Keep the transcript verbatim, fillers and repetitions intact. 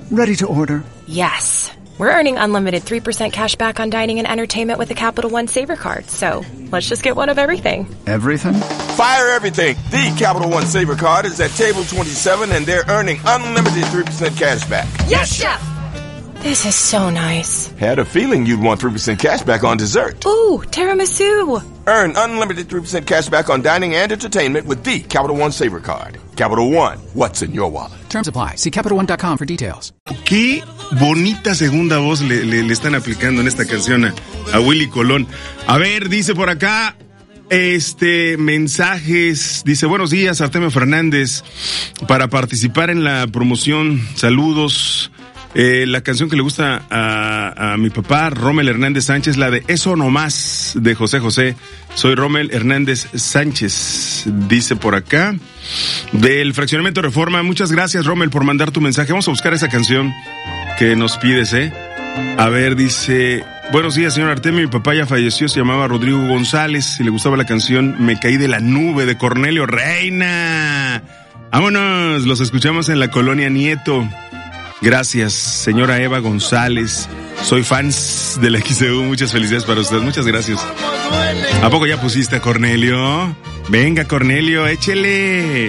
Ready to order. Yes. We're earning unlimited three percent cash back on dining and entertainment with the Capital One Saver Card. So let's just get one of everything. Everything? Fire everything. The Capital One Saver Card is at table twenty-seven, and they're earning unlimited three percent cash back. Yes, Chef! This is so nice. Had a feeling you'd want three percent cash back on dessert. Ooh, tiramisu. Earn unlimited three percent cash back on dining and entertainment with the Capital One Saver Card. Capital One, what's in your wallet? Terms apply. See Capital One dot com for details. Qué bonita segunda voz le, le, le están aplicando en esta canción a, a Willy Colón. A ver, dice por acá, este, mensajes, dice, buenos días, Artemio Fernández, para participar en la promoción, saludos. Eh, la canción que le gusta a, a mi papá, Rommel Hernández Sánchez, la de Eso No Más, de José José. Soy Rommel Hernández Sánchez, dice por acá. Del Fraccionamiento Reforma, muchas gracias, Rommel, por mandar tu mensaje. Vamos a buscar esa canción que nos pides, ¿eh? A ver, dice, buenos días, señor Artemio, mi papá ya falleció, se llamaba Rodrigo González, y le gustaba la canción Me Caí de la Nube, de Cornelio Reina. Vámonos, los escuchamos en la Colonia Nieto. Gracias, señora Eva González. Soy fans de la X E U. Muchas felicidades para usted. Muchas gracias. ¿A poco ya pusiste a Cornelio? Venga, Cornelio, échele.